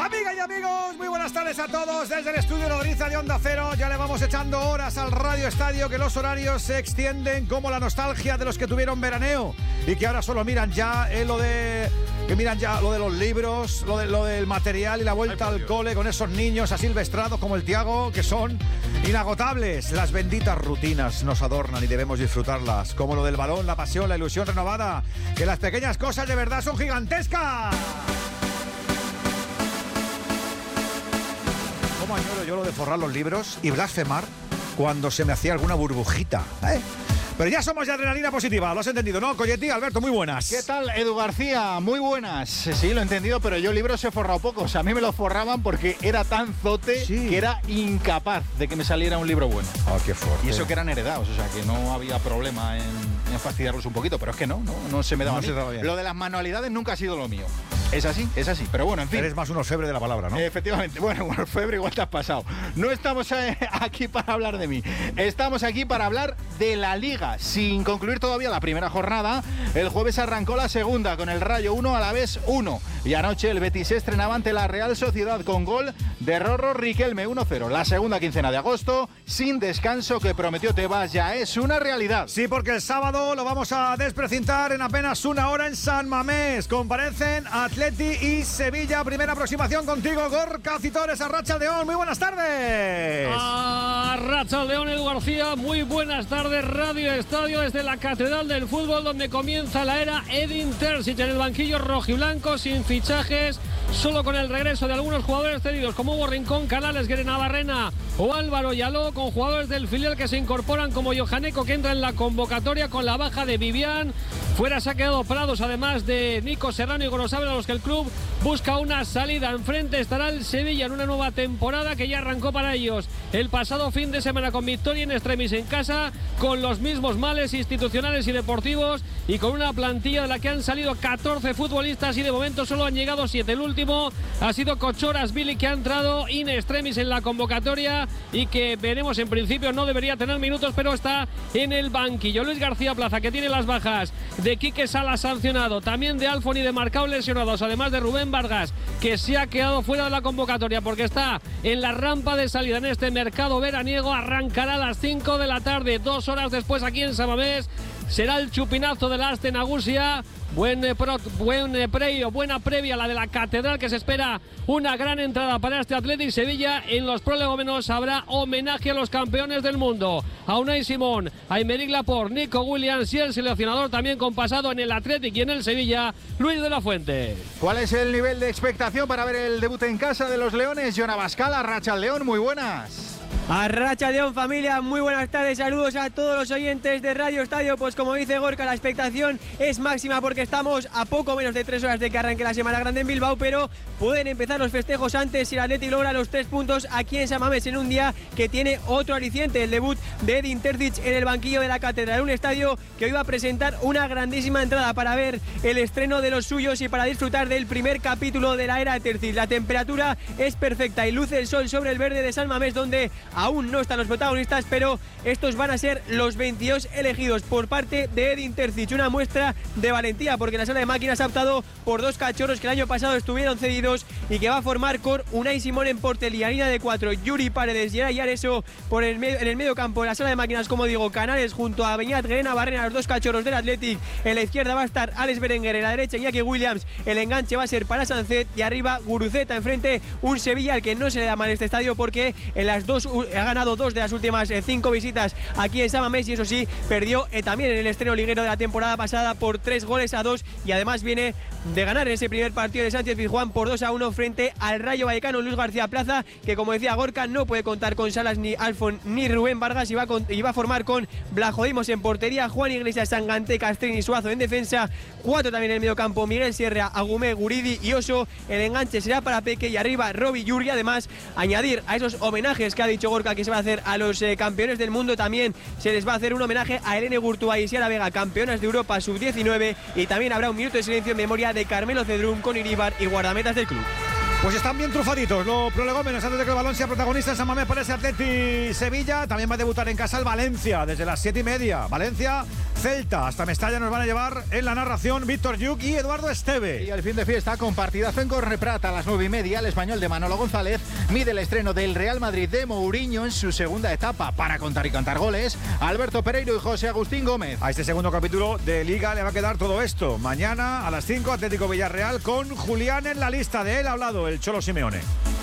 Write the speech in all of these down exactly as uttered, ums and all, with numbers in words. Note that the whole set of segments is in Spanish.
Amigas y amigos, muy buenas tardes a todos desde el estudio Nodriza de Onda Cero. Ya le vamos echando horas al Radio Estadio, que los horarios se extienden como la nostalgia de los que tuvieron veraneo y que ahora solo miran ya eh, lo de que miran ya lo de los libros, lo, de, lo del material y la vuelta Ay, al cole con esos niños asilvestrados como el Tiago, que son inagotables. Las benditas rutinas nos adornan y debemos disfrutarlas, como lo del balón, la pasión, la ilusión renovada, que las pequeñas cosas de verdad son gigantescas. ¿Cómo añoro yo lo de forrar los libros y blasfemar cuando se me hacía alguna burbujita, ¿eh? Pero ya somos de adrenalina positiva, lo has entendido, ¿no? Coyetti, Alberto, muy buenas. ¿Qué tal, Edu García? Muy buenas. Sí, lo he entendido, pero yo libros he forrado pocos. A mí me los forraban porque era tan zote sí. que era incapaz de que me saliera un libro bueno. Oh, qué fuerte. Y eso que eran heredados, o sea, que no había problema en, en fastidiarlos un poquito, pero es que no, no, no se me daba no a mí. Se daba bien. Lo de las manualidades nunca ha sido lo mío. Es así, es así, pero bueno, en fin. Eres más un orfebre de la palabra, ¿no? Efectivamente, bueno, un orfebre igual te has pasado. No estamos eh, aquí para hablar de mí, estamos aquí para hablar de la Liga. Sin concluir todavía la primera jornada, el jueves arrancó la segunda con el Rayo uno, Alavés uno. Y anoche el Betis se estrenaba ante la Real Sociedad con gol de Rorro Riquelme uno cero. La segunda quincena de agosto, sin descanso, que prometió Tebas, ya es una realidad. Sí, porque el sábado lo vamos a desprecintar en apenas una hora en San Mamés. Comparecen Atleti y Sevilla. Primera aproximación contigo, Gorka Citores, Arratsaldeon. Muy buenas tardes. Arratsaldeon, Edu García. Muy buenas tardes, Radio Estadio, desde la Catedral del Fútbol, donde comienza la era Edin Terzic en el banquillo rojiblanco, sin fichajes, solo con el regreso de algunos jugadores cedidos como Hugo Rincón, Canales, Guerenavarrena o Álvaro Yaló, con jugadores del filial que se incorporan como Johaneco, que entra en la convocatoria con la baja de Vivian. Fuera se ha quedado Prados, además de Nico Serrano y Gorosabel, a los que el club busca una salida. Enfrente estará el Sevilla en una nueva temporada que ya arrancó para ellos el pasado fin de semana con victoria en extremis en casa, con los mismos males institucionales y deportivos y con una plantilla de la que han salido catorce futbolistas y de momento solo han llegado siete. El último ha sido Cochoras Billy, que ha entrado in extremis en la convocatoria y que veremos, en principio no debería tener minutos, pero está en el banquillo. Luis García Plaza, que tiene las bajas de Quique Salas sancionado, también de Alfon y de Marcao lesionados, además de Rubén Vargas, que se ha quedado fuera de la convocatoria porque está en la rampa de salida en este mercado veraniego. Arrancará a las cinco de la tarde, dos horas después aquí en San Mamés. Será el chupinazo de la Aste Nagusia. Buen, eh, pro, buen eh, previo, buena previa la de la Catedral, que se espera una gran entrada para este Athletic Sevilla. En los prolegómenos habrá homenaje a los campeones del mundo, a Unai Simón, a Aymeric Laporte, Nico Williams y el seleccionador también con pasado en el Athletic y en el Sevilla, Luis de la Fuente. ¿Cuál es el nivel de expectación para ver el debut en casa de los Leones? John Abascal, Arratsaldeon, muy buenas. Arratsaldeon, familia, muy buenas tardes, saludos a todos los oyentes de Radio Estadio. Pues como dice Gorka, la expectación es máxima porque estamos a poco menos de tres horas de que arranque la Semana Grande en Bilbao, pero pueden empezar los festejos antes si el Athletic logra los tres puntos aquí en San Mamés, en un día que tiene otro aliciente, el debut de Edin Terzic en el banquillo de la Catedral, un estadio que hoy va a presentar una grandísima entrada para ver el estreno de los suyos y para disfrutar del primer capítulo de la era Terzic. La temperatura es perfecta y luce el sol sobre el verde de San Mamés, donde aún no están los protagonistas, pero estos van a ser los veintidós elegidos por parte de Edin Terzic. Una muestra de valentía, porque la sala de máquinas ha optado por dos cachorros que el año pasado estuvieron cedidos y que va a formar con Unai Simón en portería, línea de cuatro, Yuri Paredes y Eray Areso por el medio, en el medio campo de la sala de máquinas, como digo, Canales junto a Beñat Guerenavarrena, los dos cachorros del Athletic. En la izquierda va a estar Alex Berenguer, en la derecha Iñaki Williams, el enganche va a ser para Sancet y arriba Guruceta. Enfrente un Sevilla al que no se le da mal este estadio porque en las dos ha ganado dos de las últimas eh, cinco visitas aquí en San Mamés, y eso sí, perdió eh, también en el estreno liguero de la temporada pasada por tres goles a dos, y además viene de ganar en ese primer partido de Sánchez Pizjuán por dos a uno frente al Rayo Vallecano. Luis García Plaza, que como decía Gorka, no puede contar con Salas, ni Alfon, ni Rubén Vargas, y va, con, y va a formar con Blajodimos en portería, Juan Iglesias, Sangante, Castrini y Suazo en defensa, cuatro también en el medio campo, Miguel Sierra, Agumé, Guridi y Oso. El enganche será para Peque y arriba Robi Yuri. Además, añadir a esos homenajes que ha dicho Gorka que se va a hacer a los eh, campeones del mundo, también se les va a hacer un homenaje a Helene Gurtubay y Sierra Vega, campeonas de Europa sub diecinueve, y también habrá un minuto de silencio en memoria de Carmelo Cedrún con Iríbar y guardametas del club. Pues están bien trufaditos los prolegómenos antes de que el balón sea protagonista en San Mamés para ese Atleti Sevilla. También va a debutar en casa el Valencia desde las siete y media. Valencia, Celta, hasta Mestalla nos van a llevar en la narración Víctor Lluc y Eduardo Esteve. Y el fin de fiesta con partidazo en Corneprat a las nueve y media. El Español de Manolo González mide el estreno del Real Madrid de Mourinho en su segunda etapa. Para contar y cantar goles, Alberto Pereiro y José Agustín Gómez. A este segundo capítulo de Liga le va a quedar todo esto. Mañana a las cinco, Atlético Villarreal con Julián en la lista. De él ha hablado el Cholo Simeone.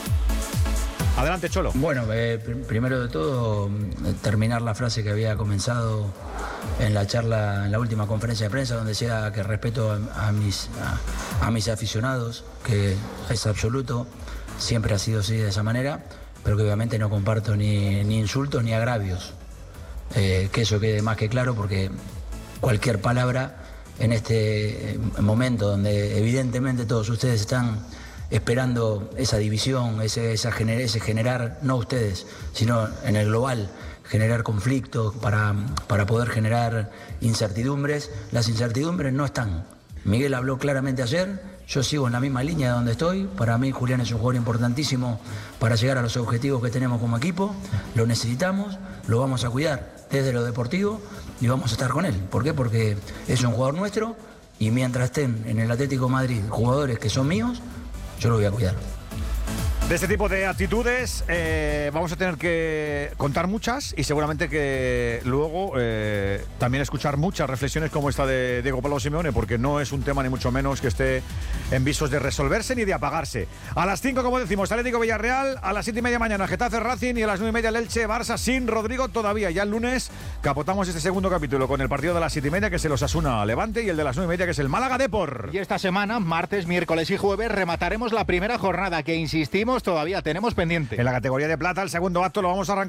Adelante, Cholo. Bueno, eh, pr- primero de todo, terminar la frase que había comenzado en la charla, en la última conferencia de prensa, donde decía que respeto a, a, mis, a, a mis aficionados, que es absoluto, siempre ha sido así de esa manera, pero que obviamente no comparto ni, ni insultos ni agravios. Eh, que eso quede más que claro, porque cualquier palabra en este momento donde evidentemente todos ustedes están esperando esa división, ese, esa gener, ese generar, no ustedes, sino en el global, generar conflictos para, para poder generar incertidumbres. Las incertidumbres no están. Miguel habló claramente ayer, yo sigo en la misma línea donde estoy. Para mí Julián es un jugador importantísimo para llegar a los objetivos que tenemos como equipo. Lo necesitamos, lo vamos a cuidar desde lo deportivo y vamos a estar con él. ¿Por qué? Porque es un jugador nuestro y mientras estén en el Atlético de Madrid jugadores que son míos, yo lo voy a cuidar. De este tipo de actitudes eh, vamos a tener que contar muchas y seguramente que luego eh, también escuchar muchas reflexiones como esta de Diego Pablo Simeone, porque no es un tema ni mucho menos que esté en visos de resolverse ni de apagarse. A las cinco, como decimos, Atlético Villarreal, a las siete y media mañana Getafe Racing y a las nueve y media el Elche Barça sin Rodrigo todavía. Ya el lunes capotamos este segundo capítulo con el partido de las siete y media que es el Osasuna Levante y el de las nueve y media que es el Málaga Depor. Y esta semana, martes, miércoles y jueves, remataremos la primera jornada que, insistimos, todavía tenemos pendiente. En la categoría de plata, el segundo acto lo vamos a arrancar